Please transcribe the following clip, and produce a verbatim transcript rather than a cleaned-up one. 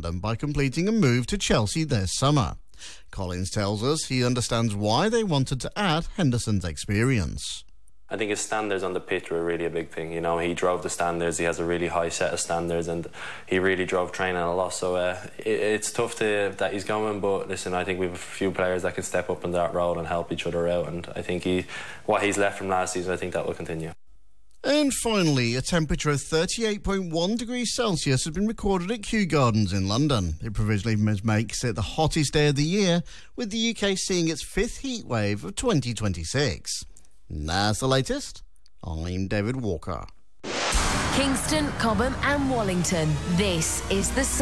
London by completing a move to Chelsea this summer. Collins tells us he understands why they wanted to add Henderson's experience. I think his standards on the pitch were really a big thing. You know, he drove the standards, he has a really high set of standards, and he really drove training a lot. So uh, it, it's tough to, that he's going, but listen, I think we have a few players that can step up in that role and help each other out, and I think he, what he's left from last season, I think that will continue. And finally, a temperature of thirty-eight point one degrees Celsius has been recorded at Kew Gardens in London. It provisionally makes it the hottest day of the year, with the U K seeing its fifth heat wave of twenty twenty-six. That's the latest. I'm David Walker. Kingston, Cobham and Wallington. This is the